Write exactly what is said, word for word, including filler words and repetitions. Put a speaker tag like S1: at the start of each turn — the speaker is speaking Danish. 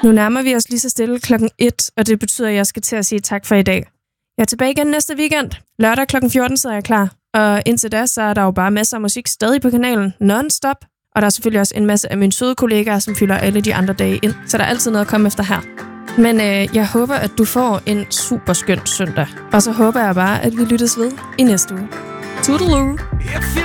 S1: Nu nærmer vi os lige så stille klokken et, og det betyder, at jeg skal til at sige tak for i dag. Jeg er tilbage igen næste weekend. Lørdag klokken fjorten sidder jeg klar. Og indtil da, så er der jo bare masser af musik stadig på kanalen, non-stop. Og der er selvfølgelig også en masse af mine søde kollegaer, som fylder alle de andre dage ind. Så der er altid noget at komme efter her. Men øh, jeg håber, at du får en super skøn søndag. Og så håber jeg bare, at vi lyttes ved i næste uge. Toodaloo!